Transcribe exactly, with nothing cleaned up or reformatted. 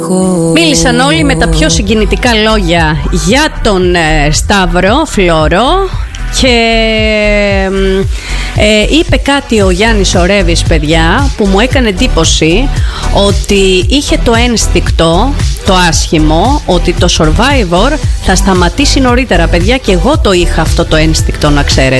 Μίλησαν όλοι με τα πιο συγκινητικά λόγια για τον ε, Σταύρο Φλόρο. Και ε, είπε κάτι ο Γιάννης ο Ρέβης, παιδιά, που μου έκανε εντύπωση, ότι είχε το ένστικτο, το άσχημο, ότι το Survivor θα σταματήσει νωρίτερα, παιδιά, και εγώ το είχα αυτό το ένστικτο, να ξέρετε.